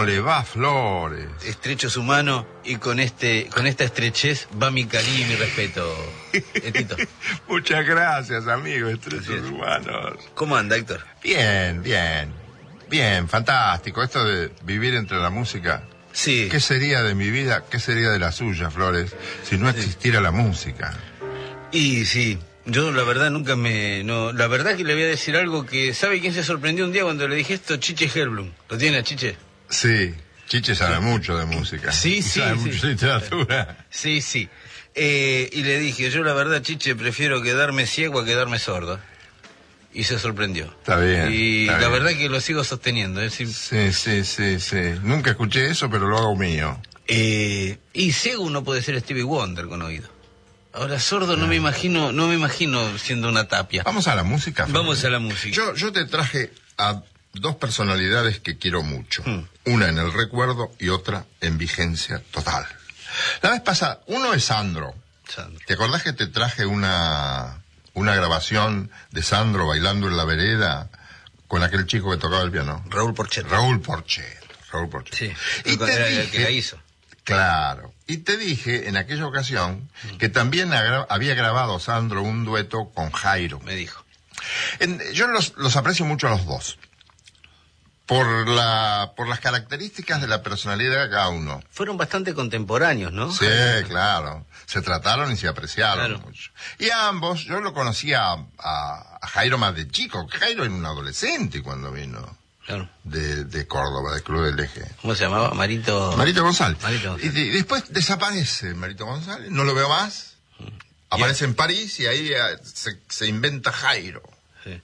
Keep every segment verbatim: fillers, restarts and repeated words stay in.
le va, Flores? Estrecho su mano y con este con esta estrechez va mi cariño y mi respeto. ¿Eh, Tito? Muchas gracias, amigo, estrechos humanos. ¿Cómo anda, Héctor? Bien, bien. Bien, fantástico. Esto de vivir entre la música. Sí. ¿Qué sería de mi vida, qué sería de la suya, Flores, si no existiera la música? Y sí, yo la verdad nunca me... no La verdad que le voy a decir algo que... ¿Sabe quién se sorprendió un día cuando le dije esto? Chiche Herblum. ¿Lo tiene a Chiche? Sí, Chiche sabe mucho de música. Sí, sí, sabe sí. mucho de literatura. Sí, sí. Eh, y le dije, yo la verdad, Chiche, prefiero quedarme ciego a quedarme sordo. Y se sorprendió. Está bien. Y está la bien. verdad que lo sigo sosteniendo. Es decir, Sí, sí, sí, sí. Nunca escuché eso, pero lo hago mío. eh, y ciego uno puede ser Stevie Wonder con oído. Ahora sordo no me imagino, no me imagino siendo una tapia. Vamos a la música, Flores. Vamos a la música. Yo, yo te traje a dos personalidades que quiero mucho. Hmm. Una en el recuerdo y otra en vigencia total. La vez pasada, uno es Sandro. Sandro. ¿Te acordás que te traje una, una grabación de Sandro bailando en la vereda con aquel chico que tocaba el piano? Raúl Porchet. Raúl Porchet. Raúl Porchet. Sí, Y te era el dije, que la hizo. Claro. Y te dije en aquella ocasión que también agra- había grabado Sandro un dueto con Jairo. Me dijo. En- yo los, los aprecio mucho a los dos. Por la, por las características de la personalidad de cada uno. Fueron bastante contemporáneos, ¿no? Sí, claro. Se trataron y se apreciaron Claro. mucho. Y a ambos, yo lo conocía a, a, a Jairo más de chico. Jairo era un adolescente cuando vino Claro. de, de Córdoba, del Club del Eje. ¿Cómo se llamaba? Marito... Marito González. Marito González. Y, de- y después desaparece Marito González, no lo veo más. Aparece en París y ahí eh, se, se inventa Jairo. Sí.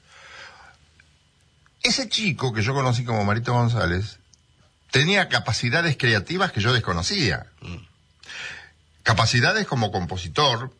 Ese chico que yo conocí como Marito González tenía capacidades creativas que yo desconocía. Mm. Capacidades como compositor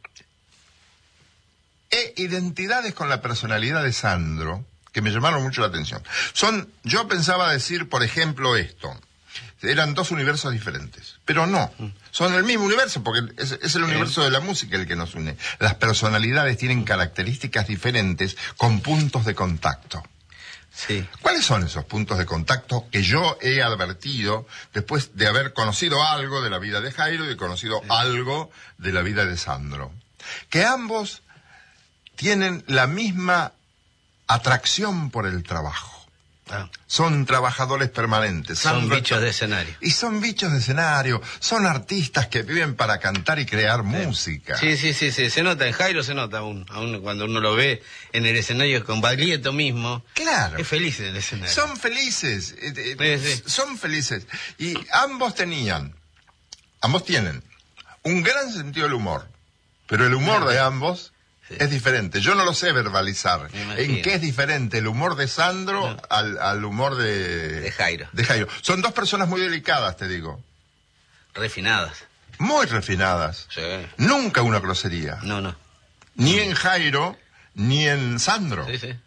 e identidades con la personalidad de Sandro que me llamaron mucho la atención. Son, yo pensaba decir, por ejemplo, esto. Eran dos universos diferentes, pero no. Son el mismo universo, porque es, es el universo de la música el que nos une. Las personalidades tienen características diferentes con puntos de contacto. Sí. ¿Cuáles son esos puntos de contacto que yo he advertido después de haber conocido algo de la vida de Jairo y de conocido sí. algo de la vida de Sandro? Que ambos tienen la misma atracción por el trabajo. Ah. Son trabajadores permanentes. Son Sandro bichos está... de escenario. Y son bichos de escenario. Son artistas que viven para cantar y crear sí. música. Sí, sí, sí, sí. Se nota, en Jairo se nota aún, aún cuando uno lo ve en el escenario con Baglietto mismo. Claro. Es feliz en el escenario. Son felices. Eh, eh, sí, sí. Son felices. Y ambos tenían, ambos tienen un gran sentido del humor. Pero el humor de ambos sí. es diferente. Yo no lo sé verbalizar. ¿En qué es diferente el humor de Sandro no. al, al humor de... De Jairo. De Jairo. Son dos personas muy delicadas, te digo. Refinadas. Muy refinadas. Sí. Nunca una grosería. No, no. Ni en Jairo, ni en Sandro. Sí, sí.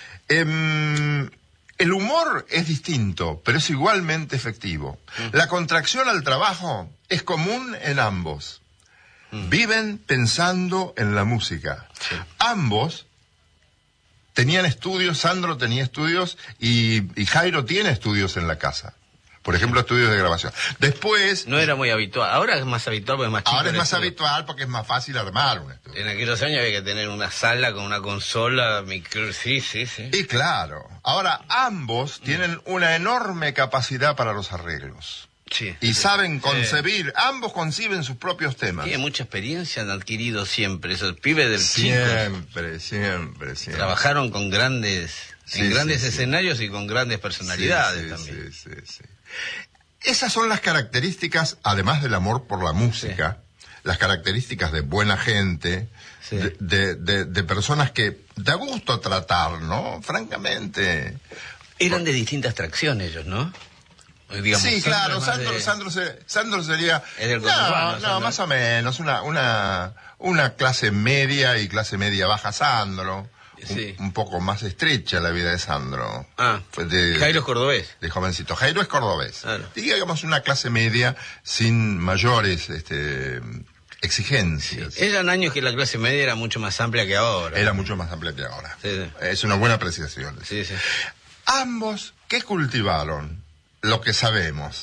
Eh, el humor es distinto, pero es igualmente efectivo. Mm. La contracción al trabajo es común en ambos. Viven pensando en la música. Sí. Ambos tenían estudios, Sandro tenía estudios y, y Jairo tiene estudios en la casa. Por ejemplo, estudios de grabación. Después... No era muy habitual. Ahora es más habitual porque es más chico. Ahora es más estudio. habitual porque es más fácil armar un estudio. En aquellos años había que tener una sala con una consola, micro... Sí, sí, sí. Y claro. Ahora, ambos mm. tienen una enorme capacidad para los arreglos. Sí, y sí, saben sí. concebir, ambos conciben sus propios temas. Tiene mucha experiencia, han adquirido siempre, esos pibes del Siempre, chicos, siempre, siempre. Trabajaron con grandes, sí, en grandes sí, escenarios sí. y con grandes personalidades sí, sí, también. Sí, sí, sí. Esas son las características, además del amor por la música, sí. las características de buena gente, sí. de, de, de, de personas que da gusto tratar, ¿no? Francamente. Eran por... de distintas tracciones ellos, ¿no? Digamos, sí, claro, Sandro, Sandro, de... Sandro, se, Sandro sería... Es del no, urbano, no, más o menos, una, una, una clase media y clase media baja Sandro. Sí. Un, un poco más estrecha la vida de Sandro. Ah, de, Jairo es cordobés. De jovencito. Jairo es cordobés. Claro. Digamos una clase media sin mayores este, exigencias. Sí. Eran años que la clase media era mucho más amplia que ahora. Era mucho más amplia que ahora. Sí, sí. Es una buena apreciación. Sí, sí. Ambos, ¿qué cultivaron? Lo que sabemos.